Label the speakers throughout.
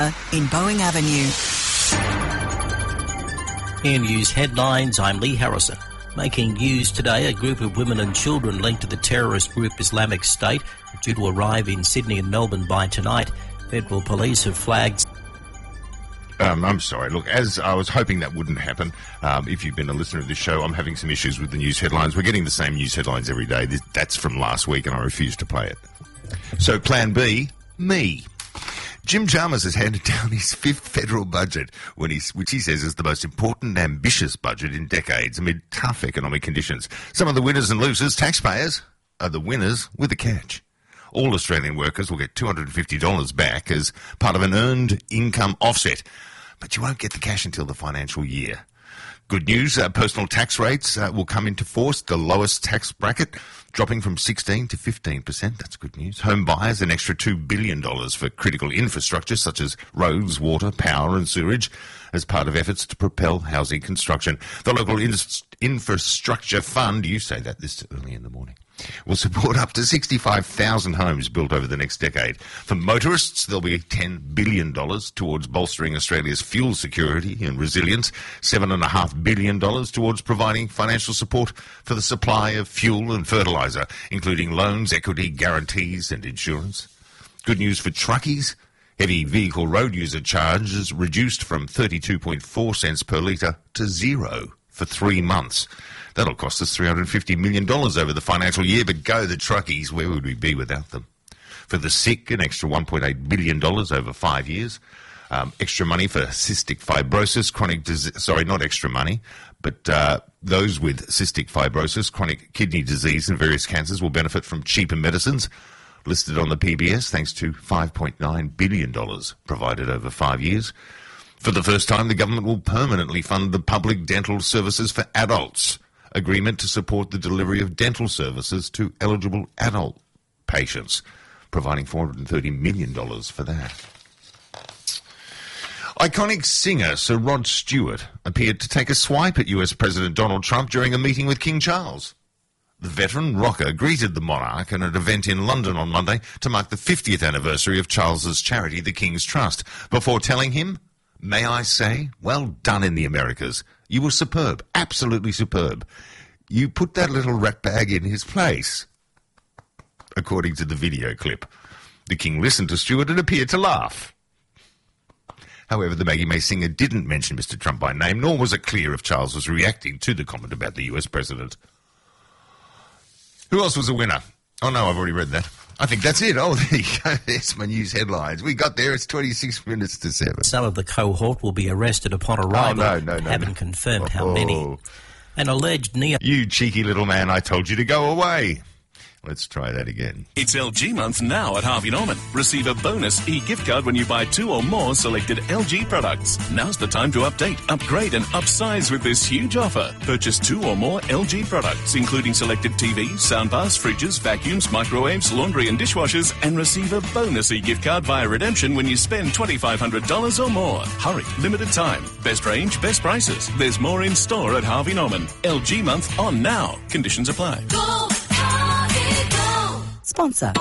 Speaker 1: in Boeing Avenue.
Speaker 2: In news headlines, I'm Lee Harrison. Making news today, a group of women and children linked to the terrorist group Islamic State are due to arrive in Sydney and Melbourne by tonight. Federal police have flagged...
Speaker 3: I'm sorry. Look, as I was hoping that wouldn't happen, if you've been a listener of this show, I'm having some issues with the news headlines. We're getting the same news headlines every day. That's from last week, and I refuse to play it. So, Plan B, me. Jim Chalmers has handed down his fifth federal budget, which he says is the most important and ambitious budget in decades amid tough economic conditions. Some of the winners and losers, taxpayers, are the winners with a catch. All Australian workers will get $250 back as part of an earned income offset, but you won't get the cash until the financial year. Good news, personal tax rates will come into force, the lowest tax bracket dropping from 16 to 15%. That's good news. Home buyers, an extra $2 billion for critical infrastructure such as roads, water, power and sewerage as part of efforts to propel housing construction. The local infrastructure fund, you say that this early in the morning, will support up to 65,000 homes built over the next decade. For motorists, there'll be $10 billion towards bolstering Australia's fuel security and resilience, $7.5 billion towards providing financial support for the supply of fuel and fertiliser, including loans, equity, guarantees and insurance. Good news for truckies. Heavy vehicle road user charges reduced from 32.4 cents per litre to zero for 3 months. That'll cost us $350 million over the financial year, but go the truckies, where would we be without them? For the sick, an extra $1.8 billion over 5 years. Extra money for cystic fibrosis, chronic disease, sorry, not extra money, but those with cystic fibrosis, chronic kidney disease and various cancers will benefit from cheaper medicines listed on the PBS thanks to $5.9 billion provided over 5 years. For the first time, the government will permanently fund the public dental services for adults. Agreement to support the delivery of dental services to eligible adult patients, providing $430 million for that. Iconic singer Sir Rod Stewart appeared to take a swipe at US President Donald Trump during a meeting with King Charles. The veteran rocker greeted the monarch at an event in London on Monday to mark the 50th anniversary of Charles's charity, the King's Trust, before telling him, "May I say, well done in the Americas. You were superb, absolutely superb. You put that little ratbag in his place," according to the video clip. The King listened to Stewart and appeared to laugh. However, the Maggie May singer didn't mention Mr. Trump by name, nor was it clear if Charles was reacting to the comment about the US president. Who else was a winner? Oh, no, I've already read that. I think that's it. Oh, there you go. There's my news headlines. We got there. It's 26 minutes to 7.
Speaker 2: Some of the cohort will be arrested upon arrival.
Speaker 3: Oh, no.
Speaker 2: Haven't confirmed how many. An alleged neo...
Speaker 3: You cheeky little man, I told you to go away. Let's try that again.
Speaker 4: It's LG month now at Harvey Norman. Receive a bonus e-gift card when you buy 2 or more selected LG products. Now's the time to update, upgrade and upsize with this huge offer. Purchase 2 or more LG products, including selected TVs, soundbars, fridges, vacuums, microwaves, laundry and dishwashers, and receive a bonus e-gift card via redemption when you spend $2,500 or more. Hurry, limited time. Best range, best prices. There's more in store at Harvey Norman. LG month on now. Conditions apply.
Speaker 1: Go, sponsor.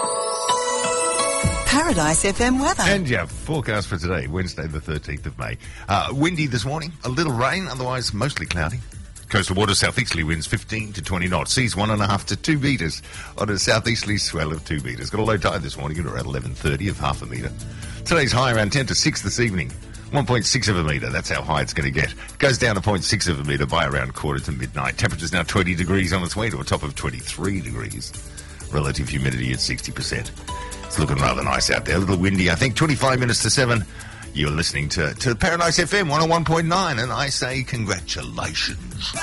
Speaker 1: Paradise FM weather.
Speaker 3: And your forecast for today, Wednesday the 13th of May. Windy this morning, a little rain, otherwise mostly cloudy. Coastal water southeasterly winds 15 to 20 knots, seas 1.5 to 2 metres on a southeasterly swell of 2 metres. Got a low tide this morning at around 11:30 of half a metre. Today's high around 10 to 6 this evening. 1.6 of a metre, that's how high it's going to get. Goes down to 0.6 of a metre by around quarter to midnight. Temperature's now 20 degrees on its way to a top of 23 degrees. Relative humidity at 60%. It's looking rather nice out there. A little windy, I think. 25 minutes to 7. You're listening to Paradise FM 101.9, and I say congratulations.